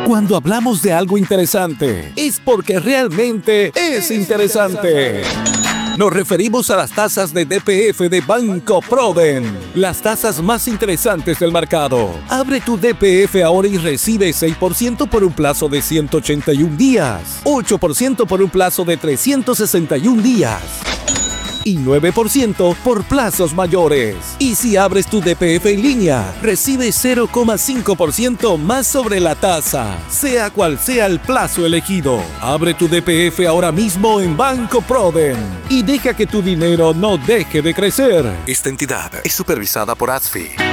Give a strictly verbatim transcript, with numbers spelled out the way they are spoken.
Cuando hablamos de algo interesante, es porque realmente es interesante. Nos referimos a las tasas de D P F de Banco Proden, las tasas más interesantes del mercado. Abre tu D P F ahora y recibe seis por ciento por un plazo de ciento ochenta y un días, ocho por ciento por un plazo de trescientos sesenta y un días y nueve por ciento por plazos mayores. Y si abres tu D P F en línea, recibes cero coma cinco por ciento más sobre la tasa, sea cual sea el plazo elegido. Abre tu D P F ahora mismo en Banco Proden y deja que tu dinero no deje de crecer. Esta entidad es supervisada por A S F I.